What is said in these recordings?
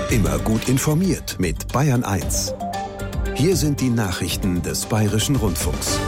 Immer gut informiert mit Bayern 1. Hier sind die Nachrichten des Bayerischen Rundfunks.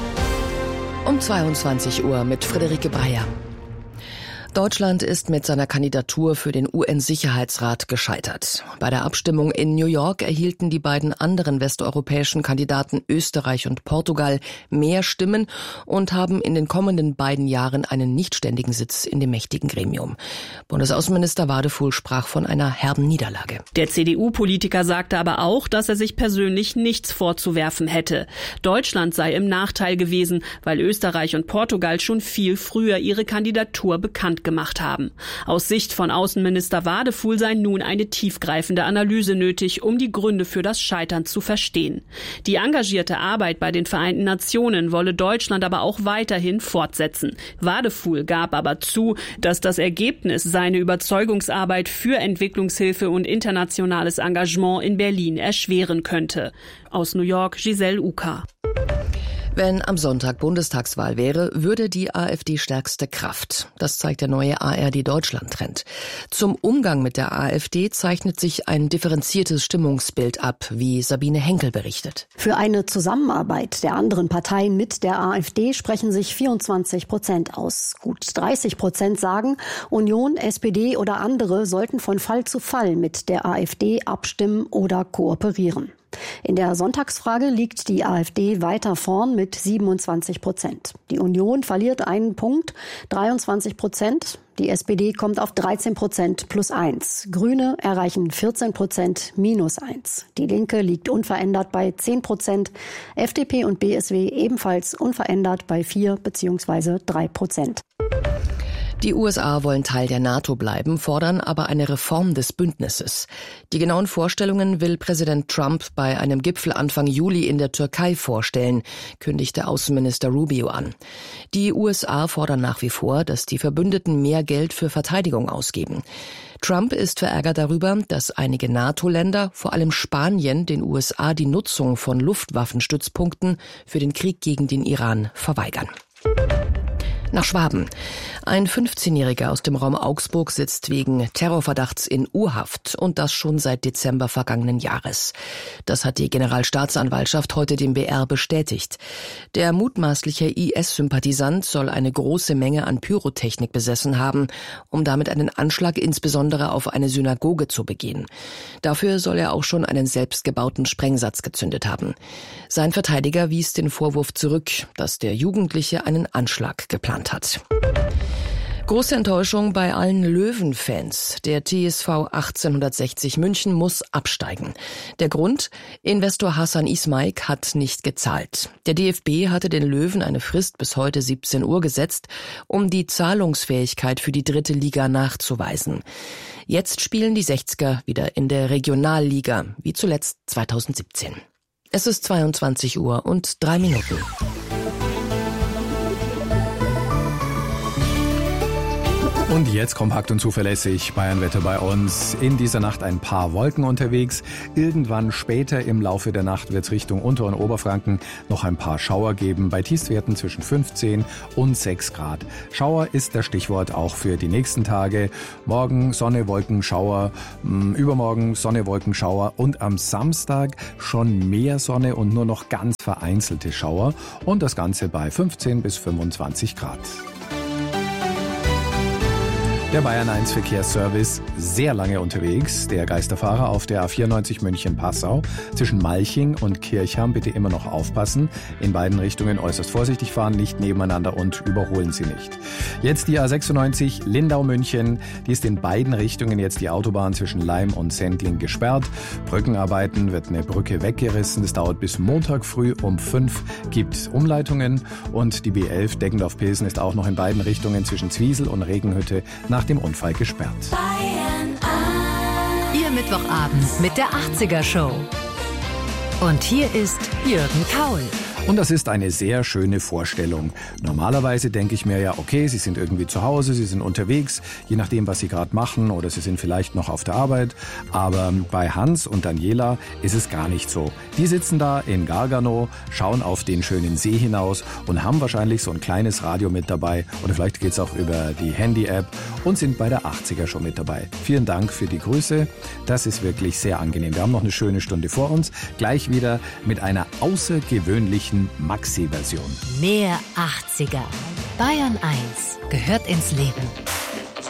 Um 22 Uhr mit Friederike Breyer. Deutschland ist mit seiner Kandidatur für den UN-Sicherheitsrat gescheitert. Bei der Abstimmung in New York erhielten die beiden anderen westeuropäischen Kandidaten Österreich und Portugal mehr Stimmen und haben in den kommenden beiden Jahren einen nichtständigen Sitz in dem mächtigen Gremium. Bundesaußenminister Wadefuhl sprach von einer herben Niederlage. Der CDU-Politiker sagte aber auch, dass er sich persönlich nichts vorzuwerfen hätte. Deutschland sei im Nachteil gewesen, weil Österreich und Portugal schon viel früher ihre Kandidatur bekannt gemacht haben. Aus Sicht von Außenminister Wadefuhl sei nun eine tiefgreifende Analyse nötig, um die Gründe für das Scheitern zu verstehen. Die engagierte Arbeit bei den Vereinten Nationen wolle Deutschland aber auch weiterhin fortsetzen. Wadefuhl gab aber zu, dass das Ergebnis seine Überzeugungsarbeit für Entwicklungshilfe und internationales Engagement in Berlin erschweren könnte. Aus New York, Giselle Uka. Wenn am Sonntag Bundestagswahl wäre, würde die AfD stärkste Kraft. Das zeigt der neue ARD-Deutschland-Trend. Zum Umgang mit der AfD zeichnet sich ein differenziertes Stimmungsbild ab, wie Sabine Henkel berichtet. Für eine Zusammenarbeit der anderen Parteien mit der AfD sprechen sich 24% aus. Gut 30% sagen, Union, SPD oder andere sollten von Fall zu Fall mit der AfD abstimmen oder kooperieren. In der Sonntagsfrage liegt die AfD weiter vorn mit 27%. Die Union verliert einen Punkt, 23%. Die SPD kommt auf 13% +1. Grüne erreichen 14% -1. Die Linke liegt unverändert bei 10%. FDP und BSW ebenfalls unverändert bei 4 bzw. 3%. Die USA wollen Teil der NATO bleiben, fordern aber eine Reform des Bündnisses. Die genauen Vorstellungen will Präsident Trump bei einem Gipfel Anfang Juli in der Türkei vorstellen, kündigte Außenminister Rubio an. Die USA fordern nach wie vor, dass die Verbündeten mehr Geld für Verteidigung ausgeben. Trump ist verärgert darüber, dass einige NATO-Länder, vor allem Spanien, den USA die Nutzung von Luftwaffenstützpunkten für den Krieg gegen den Iran verweigern. Nach Schwaben. Ein 15-Jähriger aus dem Raum Augsburg sitzt wegen Terrorverdachts in U-Haft und das schon seit Dezember vergangenen Jahres. Das hat die Generalstaatsanwaltschaft heute dem BR bestätigt. Der mutmaßliche IS-Sympathisant soll eine große Menge an Pyrotechnik besessen haben, um damit einen Anschlag insbesondere auf eine Synagoge zu begehen. Dafür soll er auch schon einen selbstgebauten Sprengsatz gezündet haben. Sein Verteidiger wies den Vorwurf zurück, dass der Jugendliche einen Anschlag geplant hat. Große Enttäuschung bei allen Löwen-Fans. Der TSV 1860 München muss absteigen. Der Grund? Investor Hasan Ismaik hat nicht gezahlt. Der DFB hatte den Löwen eine Frist bis heute 17 Uhr gesetzt, um die Zahlungsfähigkeit für die 3. Liga nachzuweisen. Jetzt spielen die 60er wieder in der Regionalliga, wie zuletzt 2017. Es ist 22 Uhr und 3 Minuten. Und jetzt kompakt und zuverlässig Bayernwetter bei uns. In dieser Nacht ein paar Wolken unterwegs. Irgendwann später im Laufe der Nacht wird es Richtung Unter- und Oberfranken noch ein paar Schauer geben. Bei Tiefstwerten zwischen 15 und 6 Grad. Schauer ist das Stichwort auch für die nächsten Tage. Morgen Sonne, Wolken, Schauer. Übermorgen Sonne, Wolken, Schauer. Und am Samstag schon mehr Sonne und nur noch ganz vereinzelte Schauer. Und das Ganze bei 15 bis 25 Grad. Der Bayern 1 Verkehrsservice sehr lange unterwegs. Der Geisterfahrer auf der A94 München-Passau zwischen Malching und Kirchham bitte immer noch aufpassen. In beiden Richtungen äußerst vorsichtig fahren, nicht nebeneinander und überholen Sie nicht. Jetzt die A96 Lindau-München. Die ist in beiden Richtungen jetzt die Autobahn zwischen Laim und Sendling gesperrt. Brückenarbeiten wird eine Brücke weggerissen. Das dauert bis Montag früh um 5. Gibt Umleitungen. Und die B11 Deggendorf-Pilsen ist auch noch in beiden Richtungen zwischen Zwiesel und Regenhütte nach dem Unfall gesperrt. Ihr Mittwochabend mit der 80er Show. Und hier ist Jürgen Kaul. Und das ist eine sehr schöne Vorstellung. Normalerweise denke ich mir ja, okay, Sie sind irgendwie zu Hause, Sie sind unterwegs, je nachdem, was Sie gerade machen, oder Sie sind vielleicht noch auf der Arbeit. Aber bei Hans und Daniela ist es gar nicht so. Die sitzen da in Gargano, schauen auf den schönen See hinaus und haben wahrscheinlich so ein kleines Radio mit dabei. Oder vielleicht geht es auch über die Handy-App und sind bei der 80er schon mit dabei. Vielen Dank für die Grüße. Das ist wirklich sehr angenehm. Wir haben noch eine schöne Stunde vor uns. Gleich wieder mit einer außergewöhnlichen Maxi-Version. Mehr 80er. Bayern 1 gehört ins Leben.